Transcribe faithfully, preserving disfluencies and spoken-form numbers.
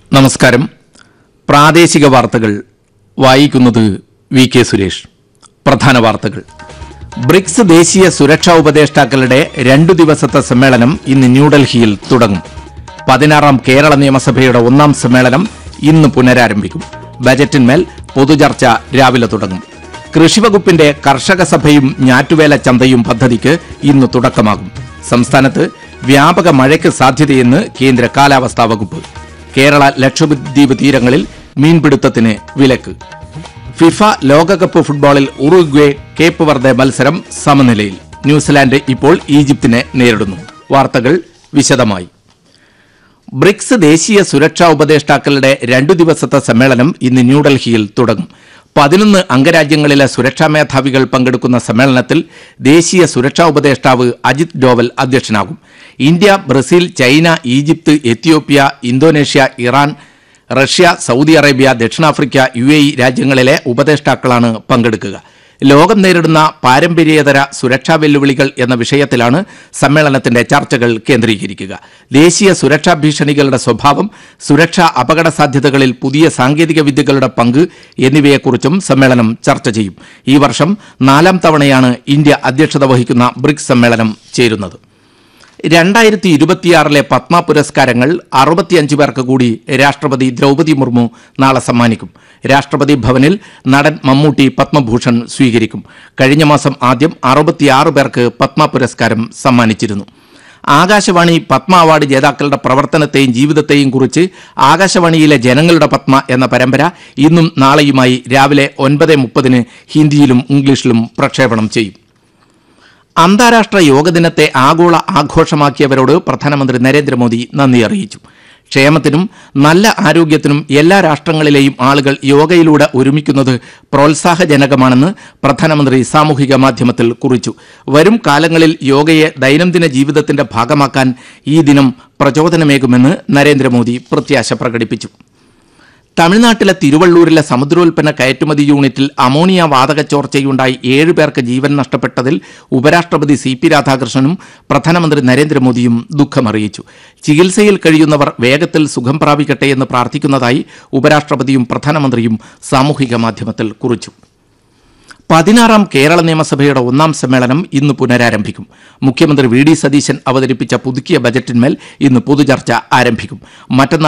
നമസ്കാരം. പ്രാദേശിക വാർത്തകൾ വായിക്കുന്നത് വി കെ സുരേഷ്. പ്രധാന വാർത്തകൾ. ബ്രിക്സ് ദേശീയ സുരക്ഷാ ഉപദേഷ്ടാക്കളുടെ രണ്ടു ദിവസത്തെ സമ്മേളനം ഇന്ന് ന്യൂഡൽഹിയിൽ തുടങ്ങും. പതിനാറാം കേരള നിയമസഭയുടെ ഒന്നാം സമ്മേളനം ഇന്ന് പുനരാരംഭിക്കും. ബജറ്റിന്മേൽ പൊതുചർച്ച രാവിലെ തുടങ്ങും. കൃഷിവകുപ്പിന്റെ കർഷക സഭയും ഞാറ്റുവേല ചന്തയും പദ്ധതിക്ക് ഇന്ന് തുടക്കമാകും. സംസ്ഥാനത്ത് വ്യാപക മഴയ്ക്ക് സാധ്യതയെന്ന് കേന്ദ്ര കാലാവസ്ഥാ വകുപ്പ്. കേരള ലക്ഷദ്വീപ് തീരങ്ങളിൽ മീൻപിടുത്തത്തിന് വിലക്ക്. ഫിഫ ലോകകപ്പ് ഫുട്ബോളിൽ ഉറുഗ്വേ കേപ്പ് വെർദെ മത്സരം സമനിലയിൽ. ന്യൂസിലാൻഡ് ഇപ്പോൾ ഈജിപ്തിനെ നേരിടുന്നു. വാർത്തകൾ വിശദമായി. ബ്രിക്സ് ദേശീയ സുരക്ഷാ ഉപദേഷ്ടാക്കളുടെ രണ്ടു ദിവസത്തെ സമ്മേളനം ഇന്ന് ന്യൂഡൽഹിയിൽ തുടങ്ങും. പതിനൊന്ന് അംഗരാജ്യങ്ങളിലെ സുരക്ഷാ മേധാവികൾ പങ്കെടുക്കുന്ന സമ്മേളനത്തിൽ ദേശീയ സുരക്ഷാ ഉപദേഷ്ടാവ് Ajith Doval അധ്യക്ഷനാകും. India, Brazil, China, Egypt, Ethiopia, Indonesia, Iran, Russia, Saudi Arabia, ദക്ഷിണാഫ്രിക്ക, യു എ ഇ രാജ്യങ്ങളിലെ ഉപദേഷ്ടാക്കളാണ് പങ്കെടുക്കുക. ലോകം നേരിടുന്ന പാരമ്പര്യേതര സുരക്ഷാ വെല്ലുവിളികൾ എന്ന വിഷയത്തിലാണ് സമ്മേളനത്തിന്റെ ചർച്ചകൾ കേന്ദ്രീകരിക്കുക. ദേശീയ സുരക്ഷാ ഭീഷണികളുടെ സ്വഭാവം, സുരക്ഷാ അപകട സാധ്യതകളിൽ പുതിയ സാങ്കേതിക വിദ്യകളുടെ പങ്ക് എന്നിവയെക്കുറിച്ചും സമ്മേളനം ചർച്ച ചെയ്യും. ഈ വർഷം നാലാം തവണയാണ് ഇന്ത്യ അധ്യക്ഷത വഹിക്കുന്ന ബ്രിക്സ് സമ്മേളനം ചേരുന്നത്. രണ്ടായിരത്തി ഇരുപത്തിയാറിലെ പത്മ പുരസ്കാരങ്ങൾ അറുപത്തിയഞ്ച് പേർക്ക് കൂടി രാഷ്ട്രപതി ദ്രൗപദി മുർമു നാളെ സമ്മാനിക്കും. രാഷ്ട്രപതി ഭവനിൽ നടൻ മമ്മൂട്ടി പത്മഭൂഷൺ സ്വീകരിക്കും. കഴിഞ്ഞ മാസം ആദ്യം അറുപത്തിയാറ് പേർക്ക് പത്മ പുരസ്കാരം സമ്മാനിച്ചിരുന്നു. ആകാശവാണി പത്മ അവാർഡ് ജേതാക്കളുടെ പ്രവർത്തനത്തെയും ജീവിതത്തെയും കുറിച്ച് ആകാശവാണിയിലെ ജനങ്ങളുടെ പത്മ എന്ന പരമ്പര ഇന്നും നാളെയുമായി രാവിലെ ഒൻപത് മുപ്പതിന് ഹിന്ദിയിലും ഇംഗ്ലീഷിലും പ്രക്ഷേപണം ചെയ്യും. അന്താരാഷ്ട്ര യോഗ ദിനത്തെ ആഗോള ആഘോഷമാക്കിയവരോട് പ്രധാനമന്ത്രി നരേന്ദ്രമോദി നന്ദി അറിയിച്ചു. ക്ഷേമത്തിനും നല്ല ആരോഗ്യത്തിനും എല്ലാ രാഷ്ട്രങ്ങളിലെയും ആളുകൾ യോഗയിലൂടെ ഒരുമിക്കുന്നത് പ്രോത്സാഹജനകമാണെന്ന് പ്രധാനമന്ത്രി സാമൂഹിക മാധ്യമത്തിൽ കുറിച്ചു. വരും കാലങ്ങളിൽ യോഗയെ ദൈനംദിന ജീവിതത്തിന്റെ ഭാഗമാക്കാൻ ഈ ദിനം പ്രചോദനമേകുമെന്ന് നരേന്ദ്രമോദി പ്രത്യാശ പ്രകടിപ്പിച്ചു. തമിഴ്നാട്ടിലെ തിരുവള്ളൂരിലെ സമുദ്രോൽപ്പന്ന കയറ്റുമതി യൂണിറ്റിൽ അമോണിയ വാതക ചോർച്ചയുണ്ടായി ഏഴ് പേർക്ക് ജീവൻ നഷ്ടപ്പെട്ടതിൽ ഉപരാഷ്ട്രപതി സി പി രാധാകൃഷ്ണനും പ്രധാനമന്ത്രി നരേന്ദ്രമോദിയും ദുഃഖമറിയിച്ചു. ചികിത്സയിൽ കഴിയുന്നവർ വേഗത്തിൽ സുഖം പ്രാപിക്കട്ടെയെന്ന് പ്രാർത്ഥിക്കുന്നതായി ഉപരാഷ്ട്രപതിയും പ്രധാനമന്ത്രിയും സാമൂഹിക മാധ്യമത്തിൽ കുറിച്ചു. പതിനാറാം കേരള നിയമസഭയുടെ ഒന്നാം സമ്മേളനം ഇന്ന് പുനരാരംഭിക്കും. മുഖ്യമന്ത്രി വി ഡി സതീശൻ അവതരിപ്പിച്ച പുതുക്കിയ ബജറ്റിന്മേൽ ഇന്ന് പൊതുചർച്ച ആരംഭിക്കും. മറ്റന്നാൾ